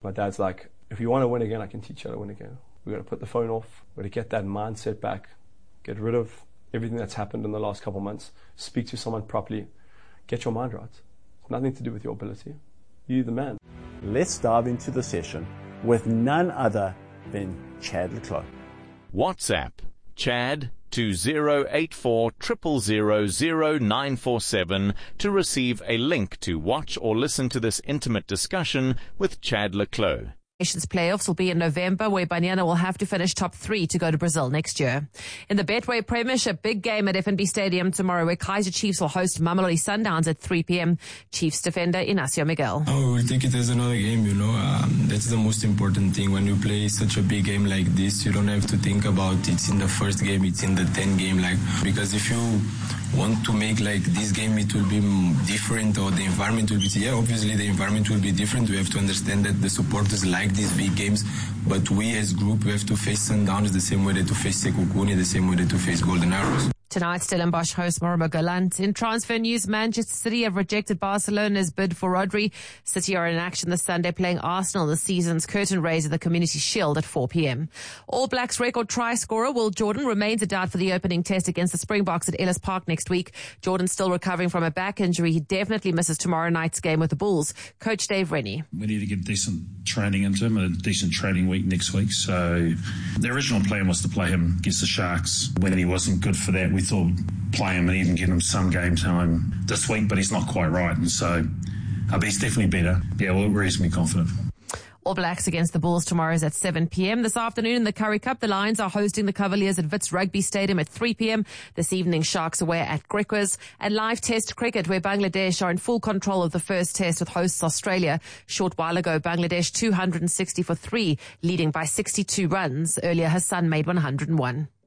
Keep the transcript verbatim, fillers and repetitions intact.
My dad's like, if you want to win again, I can teach you how to win again. We've got to put the phone off. We've got to get that mindset back. Get rid of everything that's happened in the last couple of months. Speak to someone properly. Get your mind right. It's nothing to do with your ability. You're the man. Let's dive into the session with none other than Chad le Clos. WhatsApp Chad to zero eight four zero zero zero zero nine four seven to receive a link to watch or listen to this intimate discussion with Chad le Clos. Nations playoffs will be in November, where Banyana will have to finish top three to go to Brazil next year. In the Betway Premiership, big game at F N B Stadium tomorrow, where Kaizer Chiefs will host Mamelodi Sundowns at three p.m. Chiefs defender Inacio Miguel. Oh, we take it as another game, you know. Um, that's the most important thing. When you play such a big game like this, you don't have to think about it's in the first game, it's in the tenth game. Like, because if you want to make like this game, it will be different, or the environment will be, yeah, obviously the environment will be different. We have to understand that the supporters like these big games, but we as group, we have to face Sundowns the same way that to face Sekhukhune, the same way that to face Golden Arrows. Tonight, Stellenbosch host Morimogalante. In transfer news, Manchester City have rejected Barcelona's bid for Rodri. City are in action this Sunday, playing Arsenal this season's curtain raiser, the Community Shield, at four p.m. All Blacks record try scorer Will Jordan remains a doubt for the opening test against the Springboks at Ellis Park next week. Jordan's still recovering from a back injury. He definitely misses tomorrow night's game with the Bulls. Coach Dave Rennie. We need to get decent training into him, a decent training week next week. So the original plan was to play him against the Sharks. When he wasn't good for that, we thought play him and even get him some game time this week, but he's not quite right. And so, uh, but he's definitely better. Yeah, we're reasonably confident. All Blacks against the Bulls tomorrow is at seven p.m. This afternoon in the Currie Cup, the Lions are hosting the Cavaliers at Wits Rugby Stadium at three p.m. This evening, Sharks away at Griquas. And live test cricket, where Bangladesh are in full control of the first test with hosts Australia. Short while ago, Bangladesh two hundred sixty for three, leading by sixty-two runs. Earlier, Hassan made one hundred one.